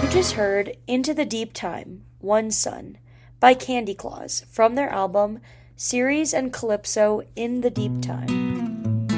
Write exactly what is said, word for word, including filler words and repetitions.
just heard Into the Deep Time, One Sun by Candy Claus from their album Ceres and Calypso in the Deep Time.